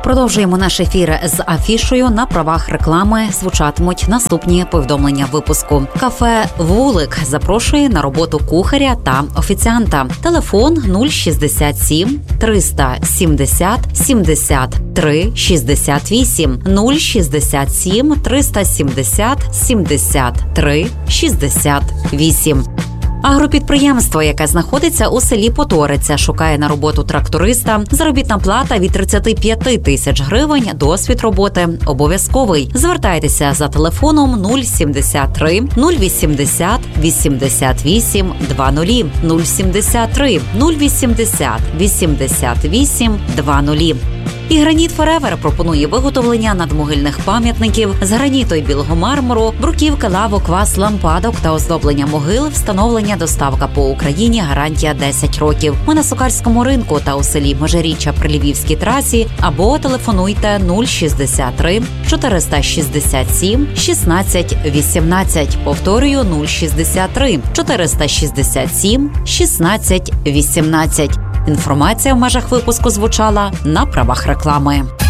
Продовжуємо наш ефір з афішою. На правах реклами звучатимуть наступні повідомлення випуску. Кафе «Вулик» запрошує на роботу кухаря та офіціанта. Телефон 067 370 73 68 067 370 73 68. Агропідприємство, яке знаходиться у селі Поториця, шукає на роботу тракториста. Заробітна плата від 35 тисяч гривень, досвід роботи обов'язковий. Звертайтеся за телефоном 073 080 88 20 073 080 88 20. І «Граніт Форевер» пропонує виготовлення надмогильних пам'ятників з граніту й білого мармуру, бруківки, лавок, ваз, лампадок та оздоблення могил, встановлення, доставка по Україні, гарантія 10 років. Ми на Сокальському ринку та у селі Межиріччя при Львівській трасі або телефонуйте 063 467 16 18. Повторюю, 063 467 16 18. Інформація в межах випуску звучала на правах реклами.